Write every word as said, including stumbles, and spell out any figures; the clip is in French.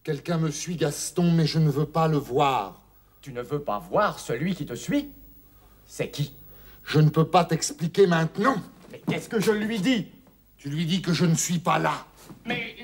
Quelqu'un me suit, Gaston, mais je ne veux pas le voir. Tu ne veux pas voir celui qui te suit? C'est qui? Je ne peux pas t'expliquer maintenant. Mais qu'est-ce que je lui dis? Tu lui dis que je ne suis pas là. Mais